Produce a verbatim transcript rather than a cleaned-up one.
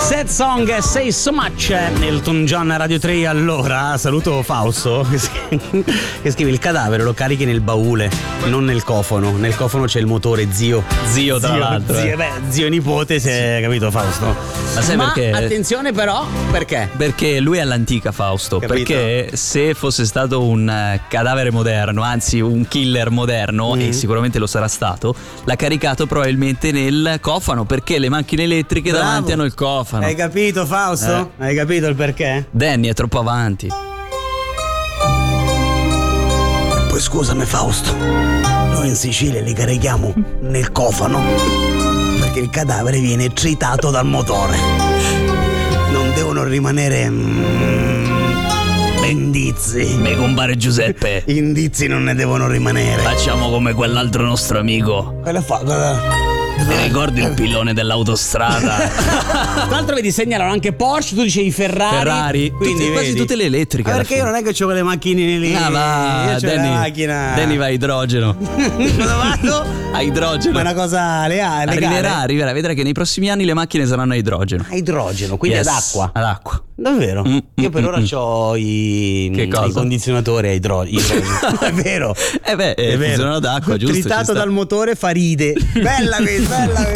Sad Song, Say So Much, Elton John Radio tre. Allora, saluto Fausto che scrive, che scrive: il cadavere lo carichi nel baule, non nel cofano. Nel cofano c'è il motore, zio. Zio tra zio, l'altro. Zio, eh. beh, zio e nipote, se hai capito Fausto. Ma sai Ma perché? attenzione però, perché? Perché lui è all'antica Fausto. Capito? Perché se fosse stato un eh, cadavere moderno, anzi un killer moderno, Mm. e sicuramente lo sarà stato, l'ha caricato probabilmente nel cofano, perché le macchine elettriche Bravo. davanti hanno il cofano. Hai capito Fausto? Eh. Hai capito il perché? Danny è troppo avanti. Poi scusami Fausto, noi in Sicilia li carichiamo nel cofano perché il cadavere viene tritato dal motore. Non devono rimanere mm, indizi. Me compare Giuseppe. Indizi non ne devono rimanere. Facciamo come quell'altro nostro amico. Cosa fa? Cosa- Ti ricordi il pillone dell'autostrada? Tra l'altro vedi, segnalano anche Porsche, tu dicevi Ferrari. Ferrari, quindi tutte- quasi vedi. tutte le elettriche Ma alla perché io fine. non è che ho le macchine lì. Ah, va, io c'ho la Danny, macchina. Danny va a idrogeno. Dove vado? A idrogeno. Ma è una cosa leale. Arriverà, arriverà, vedrai che nei prossimi anni le macchine saranno a idrogeno. A idrogeno, quindi Yes, ad acqua. Ad acqua. Davvero? Mm, Io per mm, ora mm. c'ho i, Che cosa? i condizionatori a idro- idrogeno. È vero. Eh beh, eh, È vero. funzionano ad acqua, giusto? ci Tritato sta. dal motore fa ride. Bella questa, bella questa.